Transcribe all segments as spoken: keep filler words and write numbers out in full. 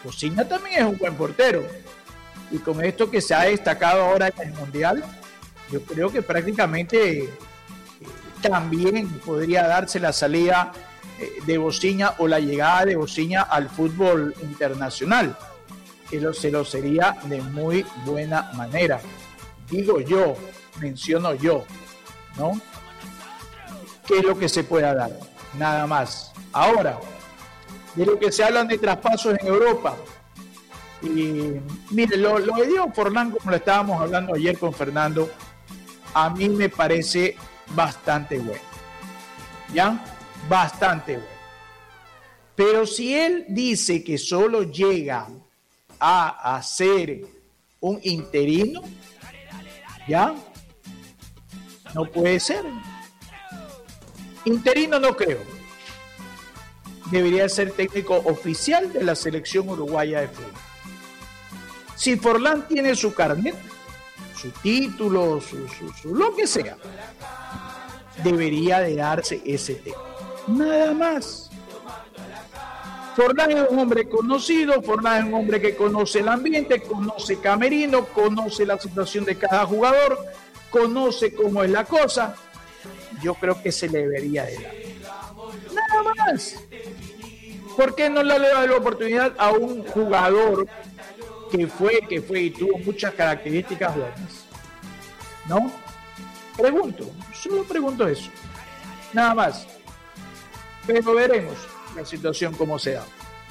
Bociña también es un buen portero. Y con esto que se ha destacado ahora en el Mundial, yo creo que prácticamente eh, también podría darse la salida eh, de Bociña o la llegada de Bociña al fútbol internacional, que lo, se lo sería de muy buena manera. Digo yo, menciono yo, ¿no? ¿Qué es lo que se pueda dar? Nada más. Ahora, de lo que se hablan de traspasos en Europa. Y mire, lo, lo de Diego Forlán, como lo estábamos hablando ayer con Fernando, a mí me parece bastante bueno. ¿Ya? Bastante bueno. Pero si él dice que solo llega a hacer un interino, ¿ya? No puede ser. Interino no creo. Debería ser técnico oficial de la selección uruguaya de fútbol. Si Forlán tiene su carnet, su título, su, su, su lo que sea, debería de darse ese tema. Nada más. Forlán es un hombre conocido, Forlán es un hombre que conoce el ambiente, conoce camerino, conoce la situación de cada jugador, conoce cómo es la cosa. Yo creo que se le debería de dar. Nada más. ¿Por qué no le da la oportunidad a un jugador que fue, que fue y tuvo muchas características buenas? ¿No? Pregunto, solo pregunto eso. Nada más. Pero veremos la situación como se da.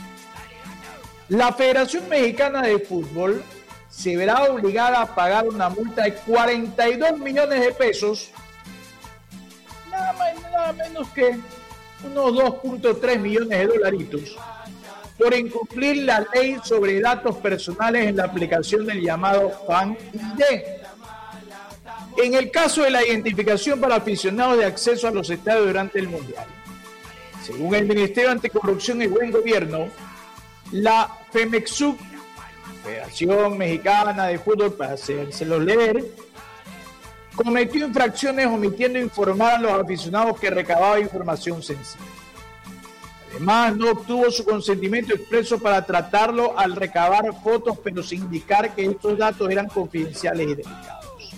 La Federación Mexicana de Fútbol se verá obligada a pagar una multa de cuarenta y dos millones de pesos, nada más nada menos que unos dos punto tres millones de dolaritos, por incumplir la ley sobre datos personales en la aplicación del llamado Fan I D. En el caso de la identificación para aficionados de acceso a los estadios durante el Mundial, según el Ministerio Anticorrupción y Buen Gobierno, la FEMEXUC, Federación Mexicana de Fútbol, para hacérselos leer, cometió infracciones omitiendo informar a los aficionados que recababa información sensible. Además, no obtuvo su consentimiento expreso para tratarlo al recabar fotos, pero sin indicar que estos datos eran confidenciales y delicados.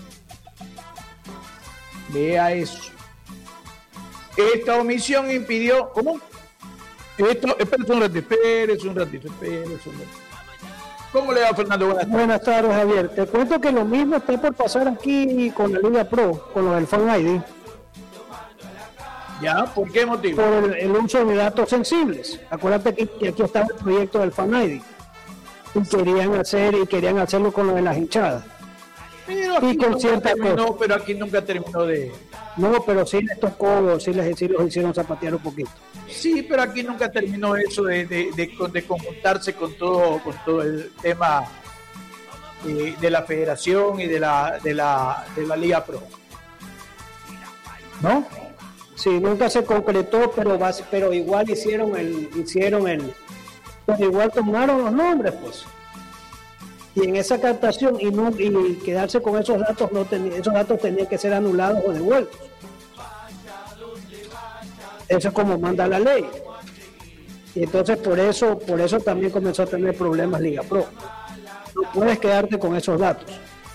Vea eso. Esta omisión impidió... ¿Cómo? Esto, espérese un ratito, espérese un ratito, espérese un ratito. ¿Cómo le va, Fernando? Buenas tardes. Buenas tardes, Javier. Te cuento que lo mismo está por pasar aquí con la Liga Pro, con los del Fan I D. ¿Ya? ¿Por qué motivo? Por el, el uso de datos sensibles. Acuérdate que, que aquí estaba el proyecto del Fan I D. Y querían hacer, y querían hacerlo con lo de las hinchadas. Pero aquí, y con nunca cierta terminó, cosa. pero aquí nunca terminó de... No, pero sí les tocó, sí, les, sí los hicieron zapatear un poquito. Sí, pero aquí nunca terminó eso de, de, de, de conjuntarse con todo, con todo el tema eh, de la federación y de la, de la, de la Liga Pro. ¿No? Sí, nunca se concretó, pero, pero igual hicieron el, hicieron el, pero igual tomaron los nombres, pues. Y en esa captación y, no, y quedarse con esos datos, no ten, esos datos tenían que ser anulados o devueltos. Eso es como manda la ley. Y entonces por eso, por eso también comenzó a tener problemas Liga Pro. No puedes quedarte con esos datos.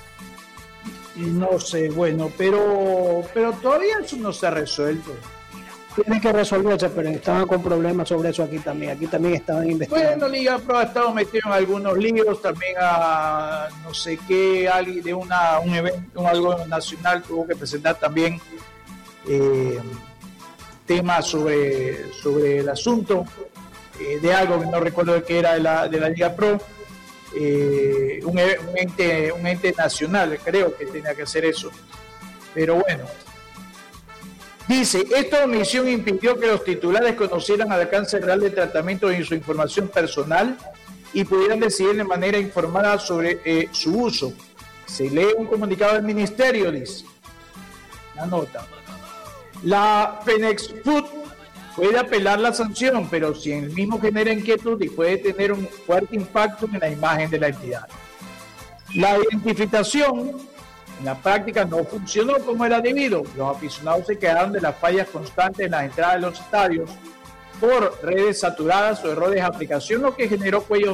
No sé, bueno, pero, pero todavía eso no se ha resuelto. Tiene que resolverse, pero estaban con problemas sobre eso aquí también. Aquí también estaban investigando. Bueno, Liga Pro ha estado metido en algunos líos, también a no sé qué, alguien de una, un evento, un algo nacional tuvo que presentar también eh, temas sobre, sobre el asunto eh, de algo que no recuerdo de qué era de la, de la Liga Pro. Eh, un, un, ente, un ente nacional, creo que tenía que hacer eso. Pero bueno. Dice, esta omisión impidió que los titulares conocieran el alcance real del tratamiento de su información personal y pudieran decidir de manera informada sobre eh, su uso. Se lee un comunicado del ministerio, dice. La nota. La FEMEXFUT puede apelar la sanción, pero si el mismo genera inquietud y puede tener un fuerte impacto en la imagen de la entidad. La identificación en la práctica no funcionó como era debido. Los aficionados se quedaron de las fallas constantes en las entradas de los estadios por redes saturadas o errores de aplicación, lo que generó cuellos